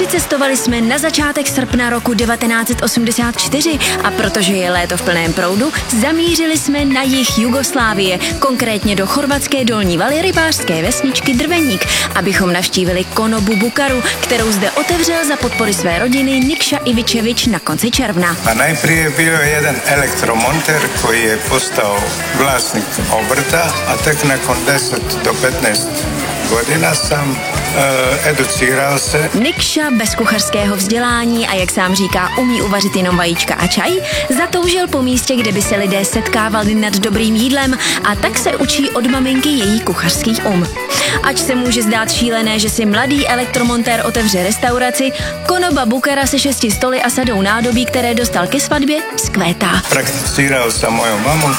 Vycestovali jsme na začátek srpna roku 1984 a protože je léto v plném proudu, zamířili jsme na jih Jugoslávie, konkrétně do chorvatské Dolní Valy rybářské vesničky Drveník, abychom navštívili konobu Bukaru, kterou zde otevřel za podpory své rodiny Nikša Ivičevič na konci června. A najprije bio jeden elektromonter koji je postao vlasnik obrta, a tek nakon 10 do 15 godina jsem educíral se. Nikša bez kuchařského vzdělání a jak sám říká, umí uvařit jenom vajíčka a čaj, zatoužil po místě, kde by se lidé setkávali nad dobrým jídlem a tak se učí od maminky její kuchařský Ač se může zdát šílené, že si mladý elektromontér otevře restauraci, konoba Bukara se 6 stoly a sadou nádobí, které dostal ke svatbě, vzkvétá. Prakticíral jsem mojou mamu.